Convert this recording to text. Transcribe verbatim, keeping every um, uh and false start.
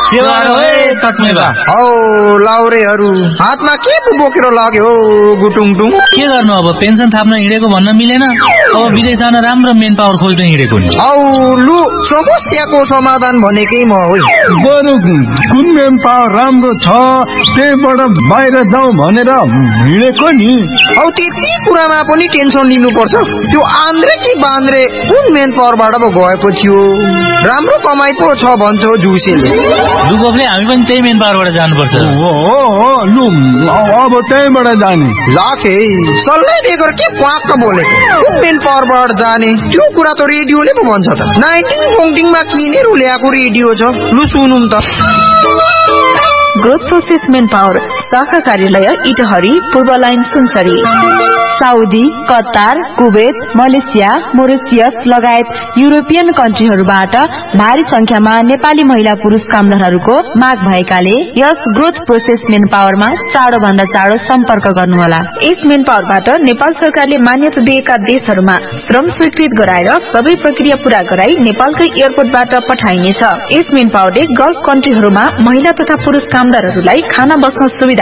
सेवा हे तटमेवा औ लाउरेहरू हातमा के पो बोकेर लाग्यो गुटुङटुङ के गर्नु अब पेन्सन थाप्न हिँडेको भन्न मिलेन अब विदेश जान राम्रो मेन पावर खोज्न हिँडेको नि औ लु समस्याको समाधान भनेकै म हो बरु कुन मेन पावर राम्रो छ त्यहीबाट बाहिर जाउँ भनेर हिँडेको नि औ त्यति कुरामा पनि टेन्सन लिनुपर्छ त्यो आन्द्रे कि बान्द्रे कुन मेन पावरबाट पो गएको थियो राम्रो कमाइ पो छ भन्छ जुसेले लुगोफले हामी पनि त्यही मेन पावरबाट जानुपर्छ हो हो लु अब त्यहीबाट जाने लाखे सल्लाह बेगर के क्वाक्क बोलेको कुन मेन पावरबाट जाने त्यो कुरा त रेडियोले पो भन्छ त नाइन्टिन फोङ्टिङमा किनेर ल्याएको रेडियो छ लु सुनौँ त ग्रोथ प्रोसेस मेन पावर शाखा कार्यालय इटहरी पूर्व line Sunsari Saudi Qatar Kuwait Malaysia Mauritius लगायत युरोपियन कन्ट्रीहरूबाट भारी संख्यामा नेपाली महिला पुरुष कामदारहरूको माग भएकाले यस ग्रोथ प्रोसेस मेन पावरमा चाँडो भन्दा चाँडो सम्पर्क गर्नुहोला यस मेन पावरबाट नेपाल सरकारले मान्यता दिएका देशहरूमा श्रम स्वीकृत गराएर सबै प्रक्रिया पूरा गराई नेपालकै एयरपोर्टबाट पठाइनेछ यस मेन पावरले गल्फ कन्ट्रीहरूमा महिला तथा पुरुष कामदारहरूलाई खाना बस्न सुविधा